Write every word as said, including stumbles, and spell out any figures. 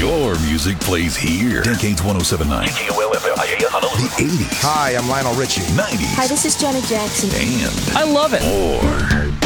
Your music plays here. Decades one oh seven point nine. K T O L F M I A Honolulu. The eighties. Hi, I'm Lionel Richie. nineties. Hi, this is Janet Jackson. And I love it. more.